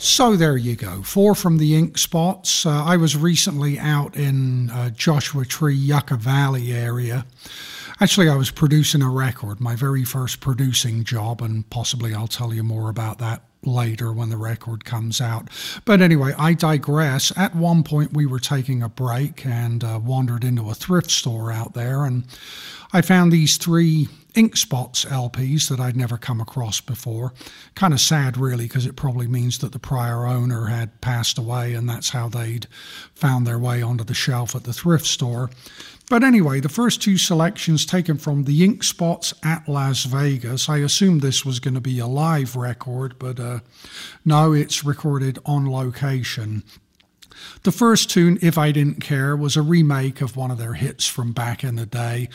So there you go, 4 from the Ink Spots. I was recently out in Joshua Tree, Yucca Valley area. Actually, I was producing a record, my very first producing job, and possibly I'll tell you more about that later when the record comes out. But anyway, I digress. At one point, we were taking a break and wandered into a thrift store out there, and I found these 3 Ink Spots LPs that I'd never come across before. Kind of sad, really, because it probably means that the prior owner had passed away, and that's how they'd found their way onto the shelf at the thrift store. But anyway, the first 2 selections taken from the Ink Spots at Las Vegas. I assumed this was going to be a live record, but no, it's recorded on location. The first tune, If I Didn't Care, was a remake of one of their hits from back in the day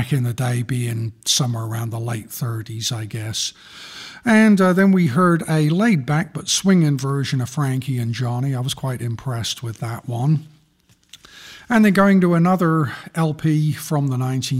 being somewhere around the late 30s, I guess. And then we heard a laid-back but swinging version of Frankie and Johnny. I was quite impressed with that one. And then going to another LP from the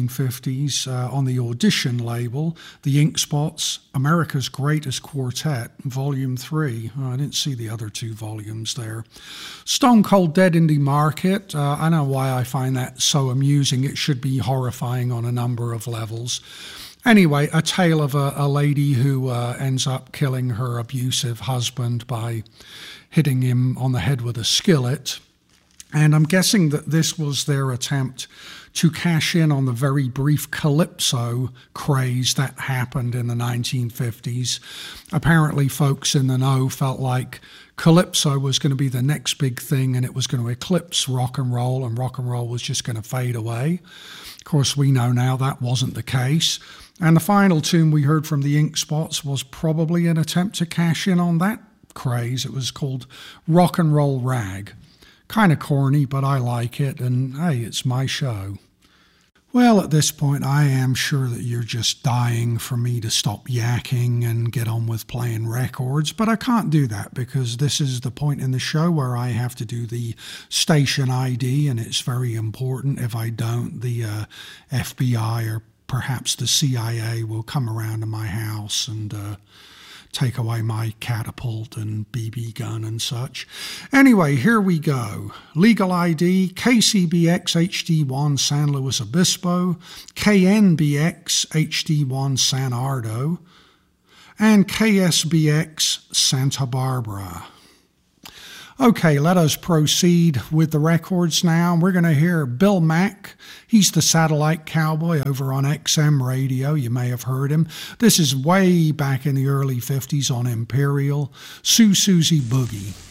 1950s on the Audition label, the Ink Spots, America's Greatest Quartet, Volume 3. Oh, I didn't see the other 2 volumes there. Stone Cold Dead Indie Market. I don't know why I find that so amusing. It should be horrifying on a number of levels. Anyway, a tale of a lady who ends up killing her abusive husband by hitting him on the head with a skillet. And I'm guessing that this was their attempt to cash in on the very brief calypso craze that happened in the 1950s. Apparently, folks in the know felt like calypso was going to be the next big thing and it was going to eclipse rock and roll was just going to fade away. Of course, we know now that wasn't the case. And the final tune we heard from the Ink Spots was probably an attempt to cash in on that craze. It was called Rock and Roll Rag. Kind of corny, but I like it, and hey, it's my show. Well, at this point, I am sure that you're just dying for me to stop yakking and get on with playing records, but I can't do that because this is the point in the show where I have to do the station ID, and it's very important. If I don't, the FBI or perhaps the CIA will come around to my house and take away my catapult and BB gun and such. Anyway, here we go. Legal ID, KCBX HD1 San Luis Obispo, KNBX HD1 San Ardo, and KSBX Santa Barbara. Okay, let us proceed with the records now. We're going to hear Bill Mack. He's the satellite cowboy over on XM Radio. You may have heard him. This is way back in the early 50s on Imperial. Sue Susie Boogie.